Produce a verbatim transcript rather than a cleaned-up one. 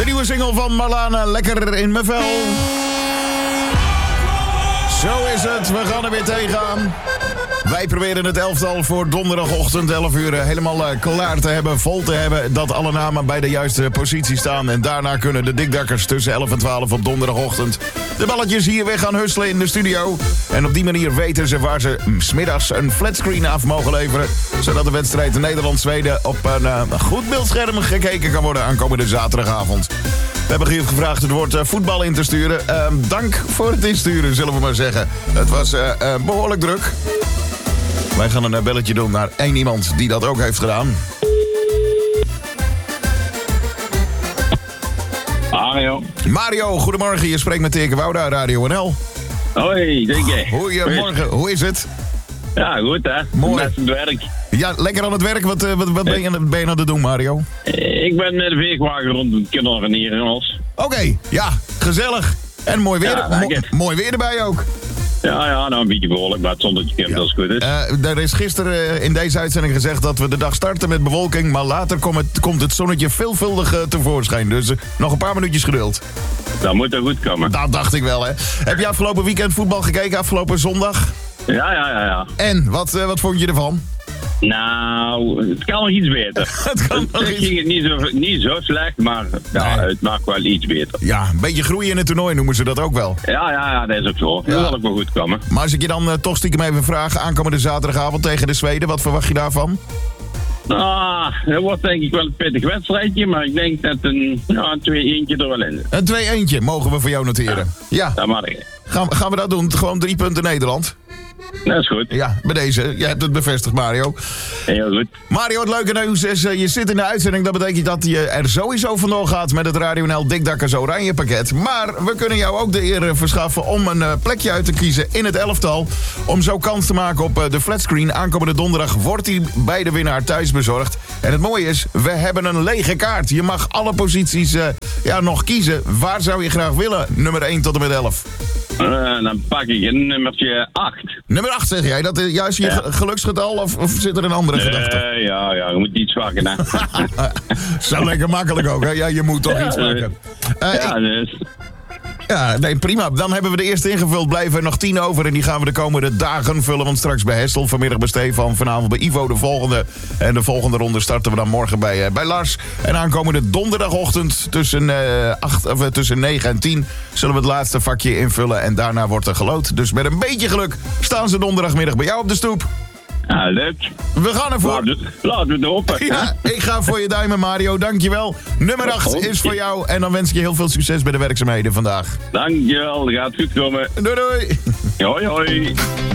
De nieuwe single van Marlana, Lekker in mijn vel. Zo is het, we gaan er weer tegenaan. Wij proberen het elftal voor donderdagochtend elf uur helemaal uh, klaar te hebben, vol te hebben. Dat alle namen bij de juiste positie staan. En daarna kunnen de dikdakkers tussen elf en twaalf op donderdagochtend de balletjes hier weer gaan husselen in de studio. En op die manier weten ze waar ze mm, 's middags een flatscreen af mogen leveren. Zodat de wedstrijd Nederland-Zweden op een uh, goed beeldscherm gekeken kan worden aankomende zaterdagavond. We hebben Giel gevraagd het woord uh, voetbal in te sturen. Uh, dank voor het insturen, zullen we maar zeggen. Het was uh, uh, behoorlijk druk. Wij gaan een belletje doen naar één iemand die dat ook heeft gedaan. Mario. Mario, goedemorgen. Je spreekt met Teke Wouda, Radio N L. Hoi, Dikke. Goedemorgen. Hoe is het? Ja, goed hè. Mooi. Met het werk. Ja, lekker aan het werk. Wat, uh, wat, wat ben, je, ben je aan het doen, Mario? Ik ben met de veegwagen rond het kinderen hier in ons. Oké, okay, ja, gezellig. En mooi weer, Ja, mo- mooi weer erbij ook. Ja, ja, nou een beetje behoorlijk, maar het zonnetje komt, Ja. als het goed is. Uh, er is gisteren uh, in deze uitzending gezegd dat we de dag starten met bewolking, maar later komt het, komt het zonnetje veelvuldig uh, tevoorschijn. Dus uh, nog een paar minuutjes geduld. Dat moet er goed komen. Dat dacht ik wel, hè. Heb je afgelopen weekend voetbal gekeken, afgelopen zondag? Ja, ja, ja, ja. En, wat, uh, wat vond je ervan? Nou, het kan nog iets beter. Het kan nog Het iets- ging het niet zo, niet zo slecht, maar ja, Nee. het maakt wel iets beter. Ja, een beetje groeien in het toernooi noemen ze dat ook wel. Ja, ja, ja, dat is ook zo. Dat Ja. zal ook wel goed komen. Maar als ik je dan uh, toch stiekem even vraag, aankomende zaterdagavond tegen de Zweden, wat verwacht je daarvan? Ah, dat wordt denk ik wel een pittig wedstrijdje, maar ik denk dat een, ja, een twee eentje er wel in zit. Een twee-eentje mogen we voor jou noteren. Ja, Dat mag ik. gaan, gaan we dat doen? Gewoon drie punten Nederland. Dat is goed. Ja, bij deze. Jij hebt het bevestigd, Mario. Heel goed. Mario, het leuke nieuws is, uh, je zit in de uitzending. Dat betekent dat je er sowieso vandoor gaat met het Radio N L Dikdakkers Oranje pakket. Maar we kunnen jou ook de eer verschaffen om een uh, plekje uit te kiezen in het elftal. Om zo kans te maken op uh, de flatscreen. Aankomende donderdag wordt die bij de winnaar thuis bezorgd. En het mooie is, we hebben een lege kaart. Je mag alle posities uh, ja, nog kiezen. Waar zou je graag willen? Nummer één tot en met elf. Uh, dan pak ik een nummertje acht. Nummer acht zeg jij. Dat is juist je Ja. ge- geluksgetal of, of zit er een andere gedachte? Uh, ja, ja, je moet iets zwakker hè. Zo lekker makkelijk ook, hè? Ja, je moet toch Ja, iets maken. Uh, ja, ik- dus. ja, nee, prima. Dan hebben we de eerste ingevuld. Blijven er nog tien over en die gaan we de komende dagen vullen. Want straks bij Hessel, vanmiddag bij Stefan, vanavond bij Ivo de volgende. En de volgende ronde starten we dan morgen bij, uh, bij Lars. En aankomende donderdagochtend tussen, uh, acht, of, uh, tussen negen en tien zullen we het laatste vakje invullen. En daarna wordt er geloot. Dus met een beetje geluk staan ze donderdagmiddag bij jou op de stoep. Ja, leuk. We gaan ervoor. Laten we, laten we het open. Ja, ik ga voor je duimen, Mario. Dankjewel. Nummer acht is voor jou. En dan wens ik je heel veel succes bij de werkzaamheden vandaag. Dankjewel, gaat goed komen. Doei doei. Hoi, hoi.